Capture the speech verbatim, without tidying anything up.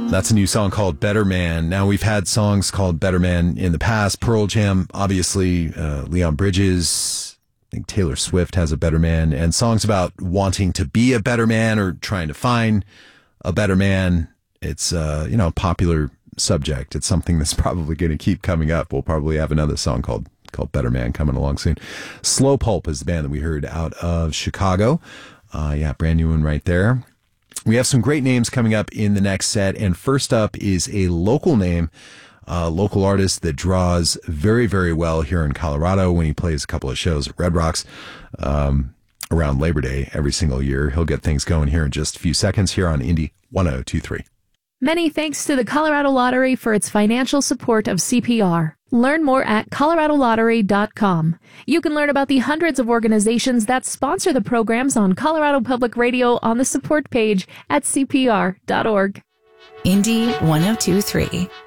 That's a new song called Better Man. Now, we've had songs called Better Man in the past. Pearl Jam, obviously, uh, Leon Bridges, I think Taylor Swift has a Better Man, and songs about wanting to be a better man or trying to find a better man. It's, uh, you know, a popular subject. It's something that's probably going to keep coming up. We'll probably have another song called called Better Man coming along soon. Slow Pulp is the band that we heard out of Chicago. Uh, yeah, brand new one right there. We have some great names coming up in the next set, and first up is a local name, a local artist that draws very, very well here in Colorado when he plays a couple of shows at Red Rocks um, around Labor Day every single year. He'll get things going here in just a few seconds here on Indy one oh two point three. Many thanks to the Colorado Lottery for its financial support of C P R. Learn more at colorado lottery dot com. You can learn about the hundreds of organizations that sponsor the programs on Colorado Public Radio on the support page at c p r dot org. Indy one oh two point three.